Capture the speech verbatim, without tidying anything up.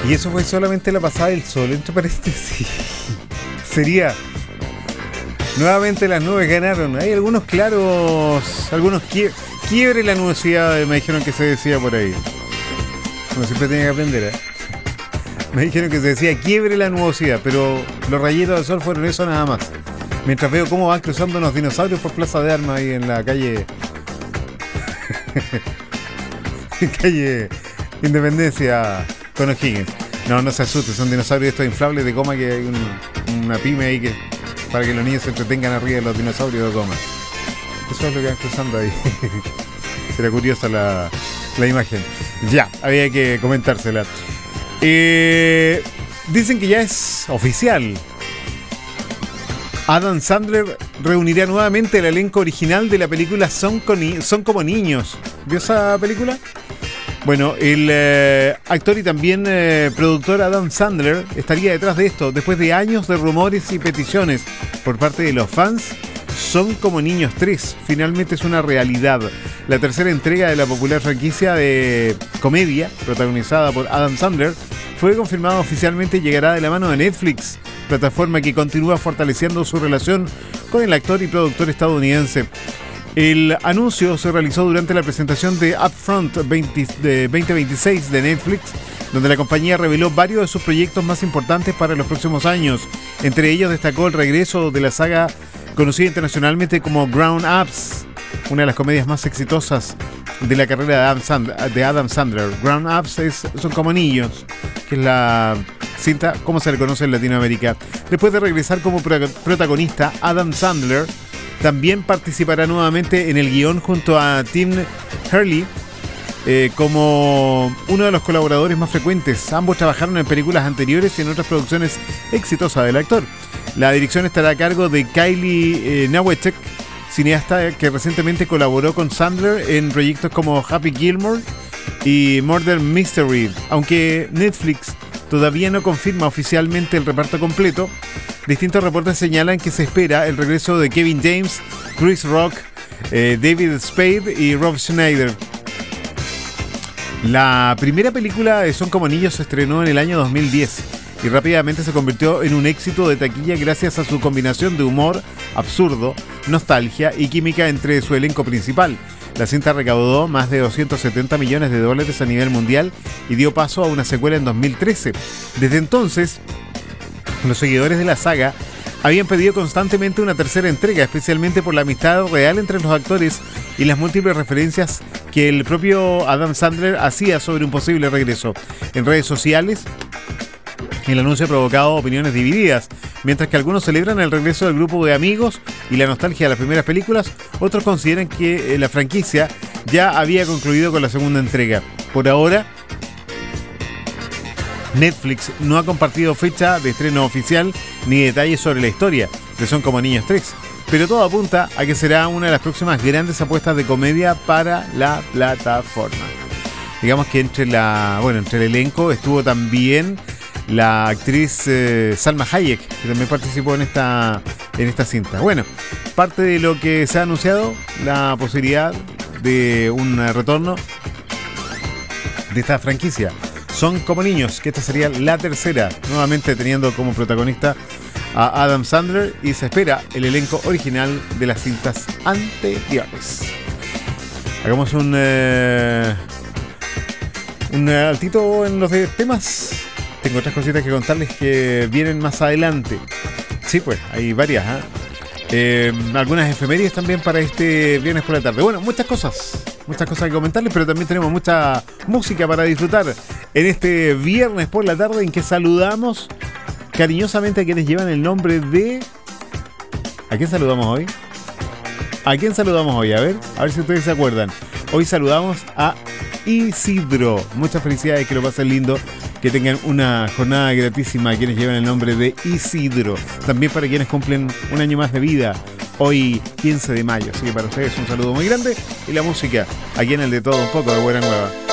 Y eso fue solamente la pasada del sol, entre paréntesis. Sería... Nuevamente las nubes ganaron. Hay algunos claros, algunos quie- quiebre la nubosidad, me dijeron que se decía por ahí. Como siempre tenía que aprender, ¿eh? Me dijeron que se decía quiebre la nubosidad, pero los rayitos del sol fueron eso nada más. Mientras veo cómo van cruzando unos dinosaurios por Plaza de Armas ahí en la calle... calle Independencia con O'Higgins. No, no se asuste, son dinosaurios estos inflables de goma, que hay un, una pyme ahí que... para que los niños se entretengan arriba de los dinosaurios de goma. Eso es lo que van cruzando ahí. Era curiosa la, la imagen. Ya, había que comentársela. Eh, dicen que ya es oficial. Adam Sandler reunirá nuevamente el elenco original de la película Son, con, Son como niños. ¿Vio esa película? Bueno, el eh, actor y también eh, productor Adam Sandler estaría detrás de esto. Después de años de rumores y peticiones por parte de los fans, Son como niños tres finalmente es una realidad. La tercera entrega de la popular franquicia de comedia, protagonizada por Adam Sandler, fue confirmada oficialmente y llegará de la mano de Netflix, plataforma que continúa fortaleciendo su relación con el actor y productor estadounidense. El anuncio se realizó durante la presentación de Upfront veinte, de veinte veintiséis de Netflix, donde la compañía reveló varios de sus proyectos más importantes para los próximos años. Entre ellos destacó el regreso de la saga conocida internacionalmente como Grown Ups, una de las comedias más exitosas de la carrera de Adam Sandler. De Adam Sandler. Grown Ups es, son como niños, que es la cinta como se le conoce en Latinoamérica. Después de regresar como protagonista, Adam Sandler también participará nuevamente en el guión junto a Tim Hurley eh, como uno de los colaboradores más frecuentes. Ambos trabajaron en películas anteriores y en otras producciones exitosas del actor. La dirección estará a cargo de Kylie eh, Nawetek, cineasta que recientemente colaboró con Sandler en proyectos como Happy Gilmore y Murder Mystery. Aunque Netflix todavía no confirma oficialmente el reparto completo, distintos reportes señalan que se espera el regreso de Kevin James, Chris Rock, eh, David Spade y Rob Schneider. La primera película de Son como niños se estrenó en el año dos mil diez y rápidamente se convirtió en un éxito de taquilla gracias a su combinación de humor absurdo, nostalgia y química entre su elenco principal. La cinta recaudó más de doscientos setenta millones de dólares a nivel mundial y dio paso a una secuela en dos mil trece. Desde entonces, los seguidores de la saga habían pedido constantemente una tercera entrega, especialmente por la amistad real entre los actores y las múltiples referencias que el propio Adam Sandler hacía sobre un posible regreso. En redes sociales, el anuncio ha provocado opiniones divididas. Mientras que algunos celebran el regreso del grupo de amigos y la nostalgia de las primeras películas, otros consideran que la franquicia ya había concluido con la segunda entrega. Por ahora, Netflix no ha compartido fecha de estreno oficial ni detalles sobre la historia de Son como niños tres, pero todo apunta a que será una de las próximas grandes apuestas de comedia para la plataforma. Digamos que entre la, bueno, entre el elenco estuvo también la actriz eh, Salma Hayek, que también participó en esta, en esta cinta. Bueno, parte de lo que se ha anunciado, la posibilidad de un retorno de esta franquicia. Son como niños, que esta sería la tercera, nuevamente teniendo como protagonista a Adam Sandler, y se espera el elenco original de las cintas anteriores. Hagamos un eh, un altito en los de temas. Tengo otras cositas que contarles que vienen más adelante. Sí, pues, hay varias, ¿eh? Eh, algunas efemérides también para este viernes por la tarde. Bueno, muchas cosas, muchas cosas que comentarles, pero también tenemos mucha música para disfrutar en este viernes por la tarde, en que saludamos cariñosamente a quienes llevan el nombre de... ¿A quién saludamos hoy? ¿A quién saludamos hoy? A ver, a ver si ustedes se acuerdan. Hoy saludamos a Isidro. Muchas felicidades, que lo pasen lindo, que tengan una jornada gratísima a quienes llevan el nombre de Isidro. También para quienes cumplen un año más de vida, hoy quince de mayo. Así que para ustedes un saludo muy grande, y la música aquí en el de todo un poco de Buena Nueva.